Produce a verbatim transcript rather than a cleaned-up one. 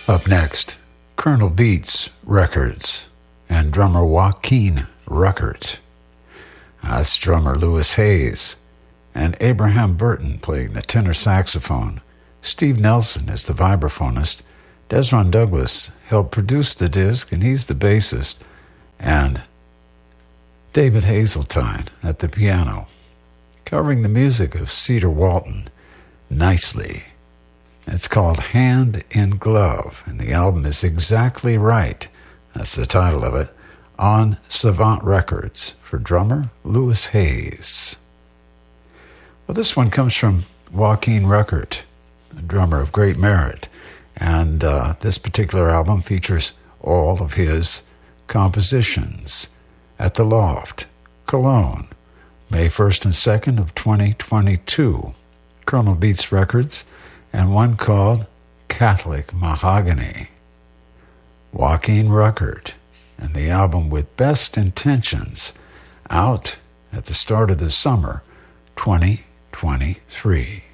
Up next, Colonel Beats Records and drummer Joaquin Ruckert. That's drummer Louis Hayes and Abraham Burton playing the tenor saxophone. Steve Nelson is the vibraphonist. Desron Douglas helped produce the disc, and he's the bassist. And David Hazeltine at the piano, covering the music of Cedar Walton, Nicely. It's called Hand in Glove, and the album is Exactly Right. That's the title of it, on Savant Records for drummer Louis Hayes. Well, this one comes from Joaquin Ruckert, a drummer of great merit, and uh, this particular album features all of his compositions at the Loft, Cologne, May first and second of twenty twenty-two. Colonel Beats Records, and one called Catholic Mahogany. Joaquin Ruckert, and the album With Best Intentions, out at the start of the summer twenty twenty-three.